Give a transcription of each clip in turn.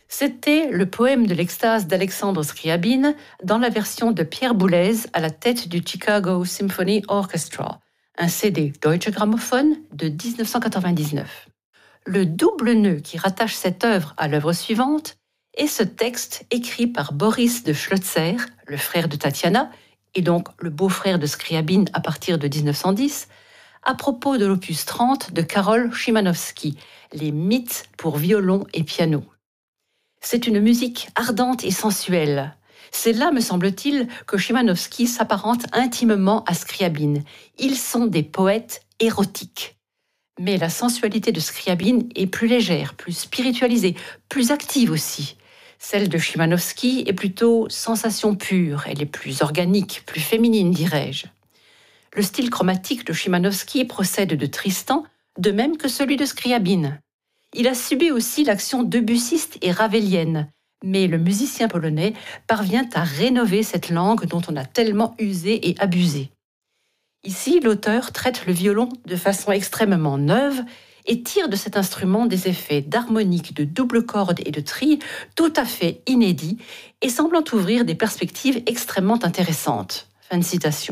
C'était le poème de l'extase d'Alexandre Scriabine dans la version de Pierre Boulez à la tête du Chicago Symphony Orchestra, un CD Deutsche Grammophon de 1999. Le double nœud qui rattache cette œuvre à l'œuvre suivante est ce texte écrit par Boris de Schlötzer, le frère de Tatiana, et donc le beau-frère de Scriabine à partir de 1910, à propos de l'opus 30 de Karol Szymanowski, Les mythes pour violon et piano. C'est une musique ardente et sensuelle. C'est là, me semble-t-il, que Szymanowski s'apparente intimement à Scriabine. Ils sont des poètes érotiques. Mais la sensualité de Scriabine est plus légère, plus spiritualisée, plus active aussi. Celle de Szymanowski est plutôt sensation pure, elle est plus organique, plus féminine, dirais-je. Le style chromatique de Szymanowski procède de Tristan, de même que celui de Scriabine. Il a subi aussi l'action debussiste et ravelienne, mais le musicien polonais parvient à rénover cette langue dont on a tellement usé et abusé. Ici, l'auteur traite le violon de façon extrêmement neuve et tire de cet instrument des effets d'harmonique, de double corde et de tri tout à fait inédits et semblant ouvrir des perspectives extrêmement intéressantes. Fin de citation.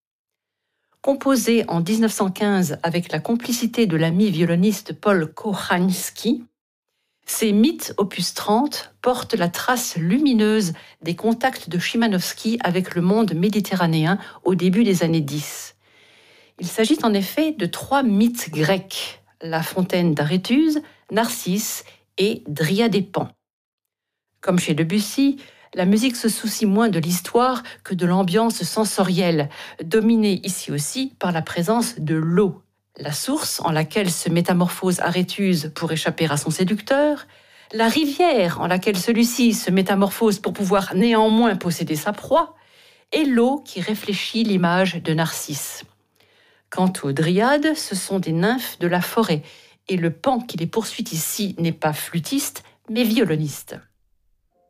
Composé en 1915 avec la complicité de l'ami violoniste Paul Kochański, ces mythes opus 30 portent la trace lumineuse des contacts de Szymanowski avec le monde méditerranéen au début des années 10. Il s'agit en effet de 3 mythes grecs, la fontaine d'Arétuse, Narcisse et Dryade et Pan. Comme chez Debussy, la musique se soucie moins de l'histoire que de l'ambiance sensorielle, dominée ici aussi par la présence de l'eau, la source en laquelle se métamorphose Arétuse pour échapper à son séducteur, la rivière en laquelle celui-ci se métamorphose pour pouvoir néanmoins posséder sa proie, et l'eau qui réfléchit l'image de Narcisse. Quant aux dryades, ce sont des nymphes de la forêt, et le Pan qui les poursuit ici n'est pas flûtiste, mais violoniste.